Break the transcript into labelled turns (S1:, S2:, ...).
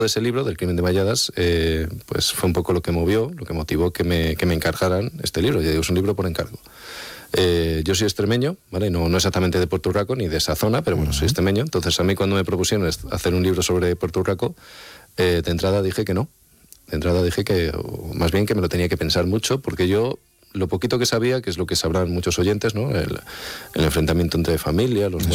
S1: de ese libro, del crimen de Malladas, pues fue un poco lo que motivó que me encargaran este libro. Ya digo, es un libro por encargo. Yo soy extremeño, ¿vale? No exactamente de Puerto Rico ni de esa zona, pero bueno, soy extremeño. Entonces a mí cuando me propusieron hacer un libro sobre Puerto Rico, de entrada dije que no. De entrada dije que, o más bien que me lo tenía que pensar mucho, porque yo lo poquito que sabía, que es lo que sabrán muchos oyentes, ¿no? El enfrentamiento entre familias, los